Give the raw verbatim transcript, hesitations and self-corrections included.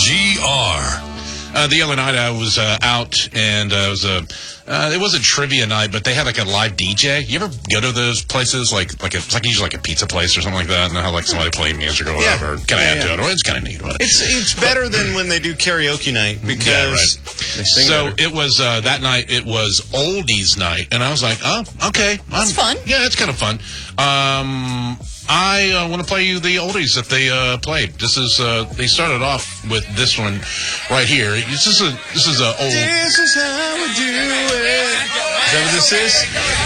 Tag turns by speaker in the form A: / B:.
A: G R.
B: Uh, the other night I was uh, out, and uh, it was a uh, it wasn't trivia night, but they had like a live D J. You ever go to those places, like like a, it's like usually like a pizza place or something like that, and have like somebody playing music or whatever?
C: Yeah.
B: Kind of
C: yeah,
B: add
C: yeah.
B: to it. Well, it's kind of neat. But.
C: It's it's better than when they do karaoke night because
B: Yeah, right.
C: they sing
B: So
C: better.
B: it was uh, that night. It was oldies night, and I was like, oh, okay,
D: That's fun.
B: Yeah, it's kind of fun. Um, I uh, want to play you the oldies that they uh, played. This is uh, they started off with this one right here. This is a this is a old.
C: This is how we do it. Is that what this is?